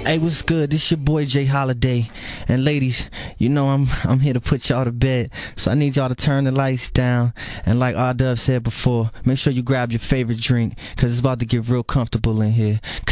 Hey, what's good? This your boy Jay Holiday. And ladies, you know I'm here to put y'all to bed. So I need y'all to turn the lights down. And like R Dub said before, make sure you grab your favorite drink, cause it's about to get real comfortable in here.